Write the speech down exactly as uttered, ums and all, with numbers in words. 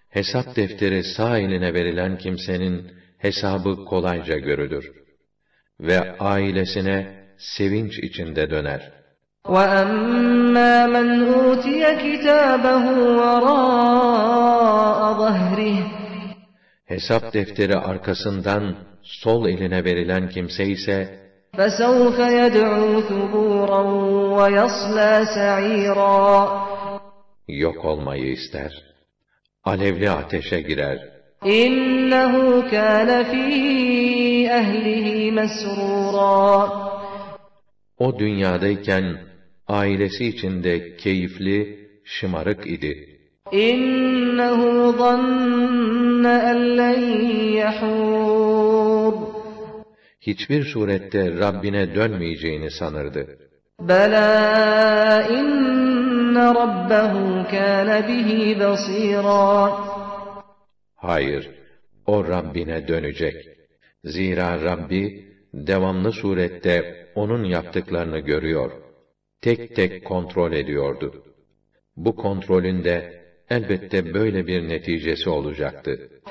Hesap defteri sağ eline verilen kimsenin hesabı kolayca görülür ve ailesine sevinç içinde döner. وَأَمَّا مَنْ أُوتِيَ كِتَابَهُ وَرَاءَ ظَهْرِهِ Hesap defteri arkasından sol eline verilen kimse ise فَسَوْفَ يَدْعُو ثُبُورًا وَيَصْلَى سَعِيرًا yok olmayı ister, alevli ateşe girer. إِنَّهُ كَانَ فِي أَهْلِهِ مَسْرُورًا O dünyadayken ailesi içinde keyifli, şımarık idi. İnnehu zanne en len yahur. Hiçbir surette Rabbine dönmeyeceğini sanırdı. Bela inne rabbehu kâne bihi basîrâ. Hayır, o Rabbine dönecek. Zira Rabbi, devamlı surette onun yaptıklarını görüyor. Tek tek kontrol ediyordu. Bu kontrolün de elbette böyle bir neticesi olacaktı.